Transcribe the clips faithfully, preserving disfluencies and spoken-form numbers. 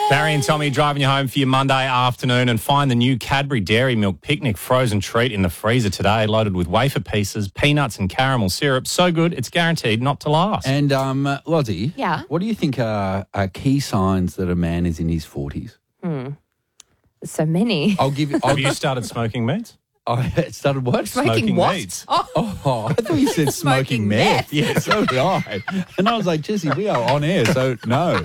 Barry and Tommy driving you home for your Monday afternoon, and find the new Cadbury Dairy Milk Picnic frozen treat in the freezer today, loaded with wafer pieces, peanuts and caramel syrup. So good, it's guaranteed not to last. And, um, Lozzie, Yeah? what do you think are, are key signs that a man is in his forties? So many. I'll give you... I'll, Have you started smoking meat? I started what? Smoking, smoking what? meat. Oh, Oh, I thought you said smoking, Smoking meth. meth. Yeah, so did I. And I was like, Jesse, we are on air, so no.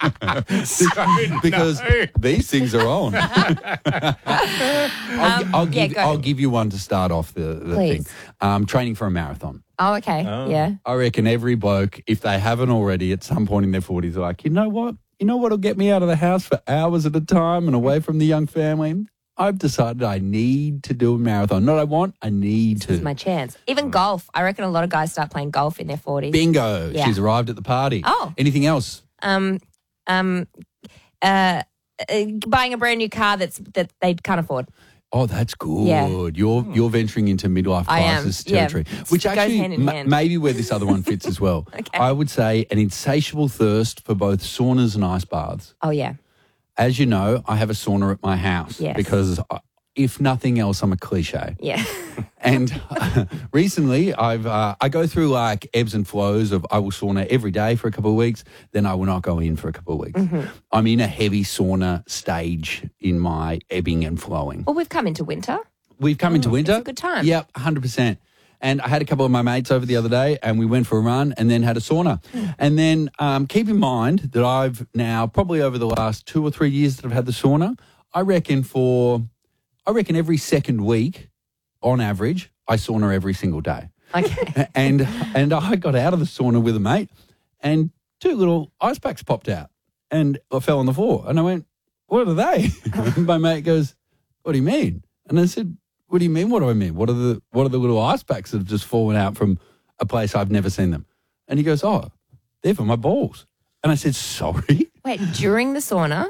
because no. these things are on. I'll, Um, I'll yeah, give, go. I'll give you one to start off the, the thing. Please. Um, training for a marathon. oh okay. Oh. Yeah. I reckon every bloke, if they haven't already at some point in their forties, are like, you know what? You know what'll get me out of the house for hours at a time and away from the young family? I've decided I need to do a marathon. Not I want, I need This is to. my chance. Even golf. I reckon a lot of guys start playing golf in their forties. Bingo. Yeah. She's arrived at the party. Oh. Anything else? Um, um, uh, uh, buying a brand new car that's that they can't afford. Oh, that's good. Yeah. You're you're venturing into midlife I am, crisis yeah. territory, It which goes actually hand in ma- hand. maybe where this other one fits as well. Okay. I would say an insatiable thirst for both saunas and ice baths. Oh yeah. As you know, I have a sauna at my house Yes. because, I, if nothing else, I'm a cliche. Yeah. And recently, I've uh, I go through like ebbs and flows of I will sauna every day for a couple of weeks, then I will not go in for a couple of weeks. Mm-hmm. I'm in a heavy sauna stage in my ebbing and flowing. Well, we've come into winter. We've come into winter. it's a good time. Yep, one hundred percent. And I had a couple of my mates over the other day and we went for a run and then had a sauna. And then um, keep in mind that I've now, probably over the last two or three years that I've had the sauna, I reckon for, I reckon every second week, on average, I sauna every single day. Okay. And and I got out of the sauna with a mate and two little ice packs popped out and I fell on the floor. And I went, what are they? And my mate goes, what do you mean? And I said, what do you mean? What do I mean? What are the what are the little ice packs that have just fallen out from a place I've never seen them? And he goes, oh, they're for my balls. And I said, sorry? Wait, during the sauna?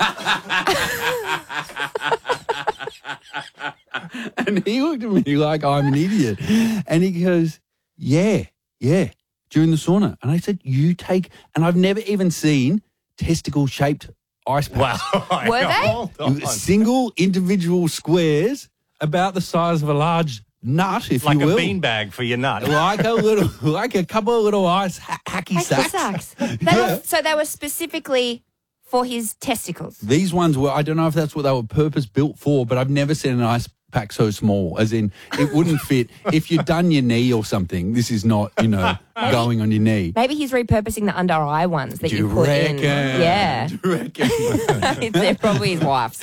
And he looked at me like I'm an idiot. And he goes, yeah, yeah, during the sauna. And I said, you take, and I've never even seen testicle-shaped ice packs. Wow. Were they? Hold on. Single individual squares about the size of a large nut, if Like you a will. beanbag for your nut. Like a little, like a couple of little ice ha- hacky Hacky sacks. sacks. They were, so they were specifically for his testicles. These ones were, I don't know if that's what they were purpose built for, but I've never seen an ice pack so small, as in it wouldn't fit. If you'd done your knee or something, this is not, you know, going on your knee. Maybe he's repurposing the under eye ones that Do you you put reckon? in. Yeah. Do you reckon? They're probably his wife's.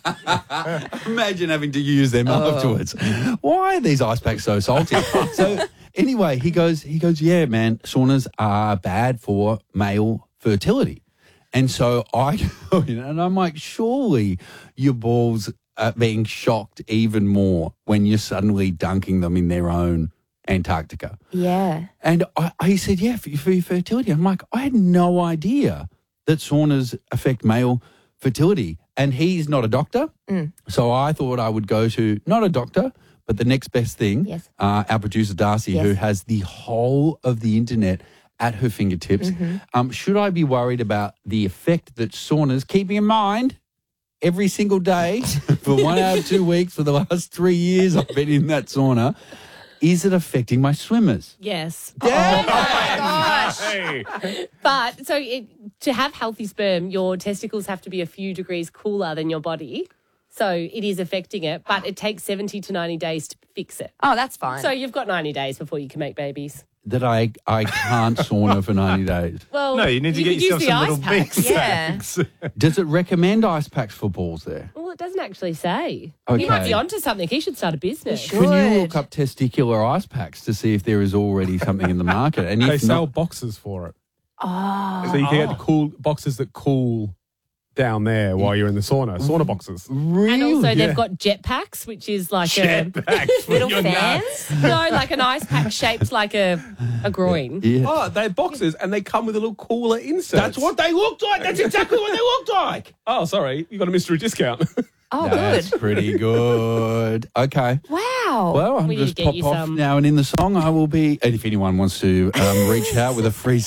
Imagine having to use them afterwards. Why are these ice packs so salty? So anyway, he goes, he goes, yeah, man, saunas are bad for male fertility. And so I go in and I'm like, surely your balls are being shocked even more when you're suddenly dunking them in their own Antarctica. Yeah. And I, he said, yeah, for, for your fertility. I'm like, I had no idea that saunas affect male fertility. And he's not a doctor. Mm. So I thought I would go to not a doctor, but the next best thing, Yes. uh, our producer Darcy, Yes. who has the whole of the internet at her fingertips. Mm-hmm. Um, should I be worried about the effect that saunas, keeping in mind, every single day for one out of two weeks for the last three years I've been in that sauna, is it affecting my swimmers? Yes. Oh my gosh. Hey. But so it, to have healthy sperm, your testicles have to be a few degrees cooler than your body. So it is affecting it, but it takes seventy to ninety days to fix it. Oh, that's fine. So you've got ninety days before you can make babies. That I, I can't sauna for ninety days. Well, No, you need to get could yourself use the some ice little packs. bean Yeah. sacks. Does it recommend ice packs for balls there? Well, it doesn't actually say. Okay. He might be onto something. He should start a business. should. Can you Good. look up testicular ice packs to see if there is already something in the market? And They if sell not, boxes for it. oh. So you can get cool boxes that cool down there while you're in the sauna. Sauna boxes. really? And also, Yeah. they've got jet packs, which is like Jetpacks for Little your fans? nuts. a no, like an ice pack shaped like a a groin. Yeah. Oh, they're boxes and they come with a little cooler insert. That's what they looked like. That's exactly what they looked like. Oh, sorry. You got a mystery discount. Oh, That's good. pretty good. Okay. Wow. Well, I'm We need just to get pop you off some. now and in the song I will be, and if anyone wants to um, reach out with a free